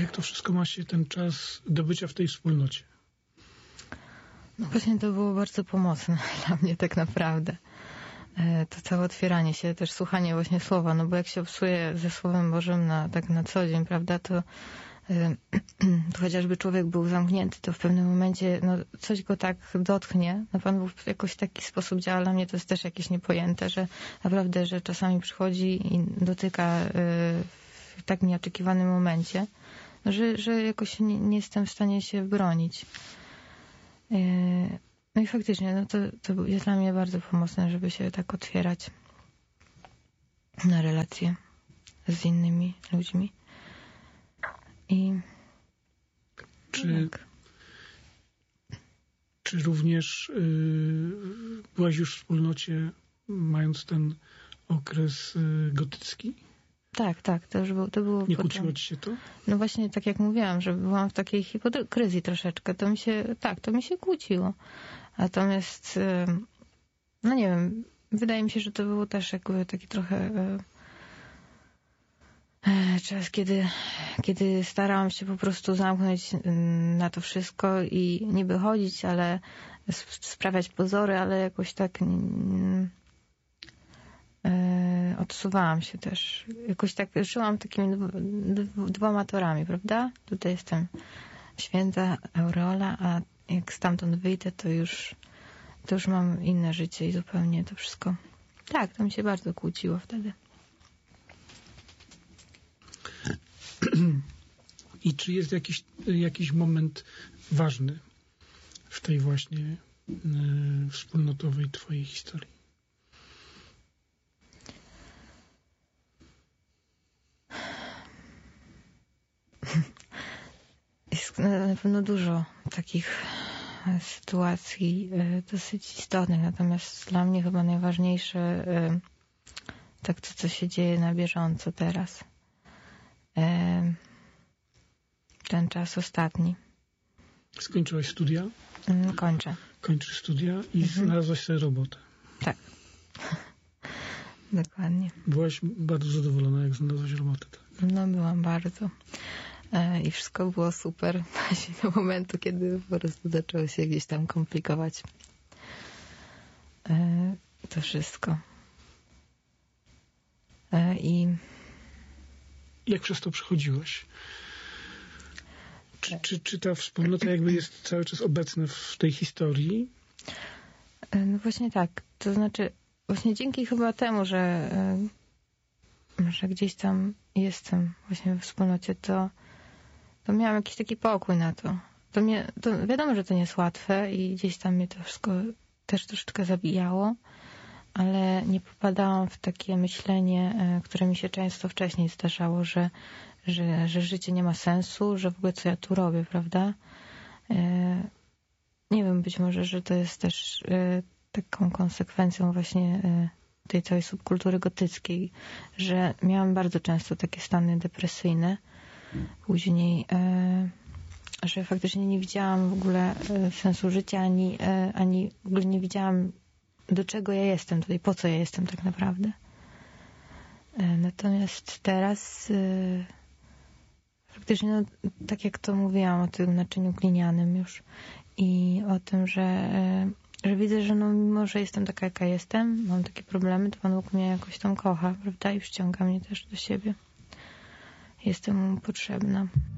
jak to wszystko ma się ten czas do bycia w tej wspólnocie? No właśnie to było bardzo pomocne dla mnie tak naprawdę. To całe otwieranie się, też słuchanie właśnie słowa, no bo jak się obsuje ze Słowem Bożym tak na co dzień, prawda, to chociażby człowiek był zamknięty, to w pewnym momencie no, coś go tak dotknie. No Pan Bóg w jakoś taki sposób działa. Dla mnie to jest też jakieś niepojęte, że naprawdę, że czasami przychodzi i dotyka w tak nieoczekiwanym momencie, że jakoś nie jestem w stanie się bronić. No i faktycznie, no to jest dla mnie bardzo pomocne, żeby się tak otwierać na relacje z innymi ludźmi. Czy również byłaś już w wspólnocie, mając ten okres gotycki? Tak, to było Nie potem. kłóciło ci się to? No właśnie, tak jak mówiłam, że byłam w takiej hipokryzji troszeczkę, to mi się kłóciło. Natomiast, no nie wiem, wydaje mi się, że to był też jakby taki trochę czas, kiedy starałam się po prostu zamknąć na to wszystko i niby chodzić, ale sprawiać pozory, ale jakoś tak odsuwałam się też. Jakoś tak żyłam takimi dwoma torami, prawda? Tutaj jestem święta Aureola, a jak stamtąd wyjdę, to już mam inne życie i zupełnie to wszystko. Tak, to mi się bardzo kłóciło wtedy. I czy jest jakiś moment ważny w tej właśnie wspólnotowej twojej historii? Jest na pewno dużo takich sytuacji dosyć istotnych, natomiast dla mnie chyba najważniejsze tak to, co się dzieje na bieżąco teraz. Ten czas ostatni. Skończyłaś studia? Kończę. Kończysz studia i znalazłaś sobie robotę. Tak. Dokładnie. Byłaś bardzo zadowolona, jak znalazłaś robotę, tak? No, byłam bardzo. I wszystko było super do momentu, kiedy po prostu zaczęło się gdzieś tam komplikować to wszystko. I jak przez to przechodziłaś? Czy ta wspólnota jakby jest cały czas obecna w tej historii? No właśnie tak. To znaczy właśnie dzięki chyba temu, że gdzieś tam jestem właśnie we wspólnocie, to miałam jakiś taki pokój na to. To wiadomo, że to nie jest łatwe i gdzieś tam mnie to wszystko też troszeczkę zabijało, ale nie popadałam w takie myślenie, które mi się często wcześniej zdarzało, że życie nie ma sensu, że w ogóle co ja tu robię, prawda? Nie wiem, być może, że to jest też taką konsekwencją właśnie tej całej subkultury gotyckiej, że miałam bardzo często takie stany depresyjne. Później, że faktycznie nie widziałam w ogóle sensu życia, ani w ogóle nie widziałam, do czego ja jestem tutaj, po co ja jestem tak naprawdę. Natomiast teraz faktycznie, no, tak jak to mówiłam o tym naczyniu glinianym już i o tym, że widzę, że no, mimo, że jestem taka, jaka jestem, mam takie problemy, to Pan Bóg mnie jakoś tam kocha, prawda? I przyciąga mnie też do siebie. Jestem mu potrzebna.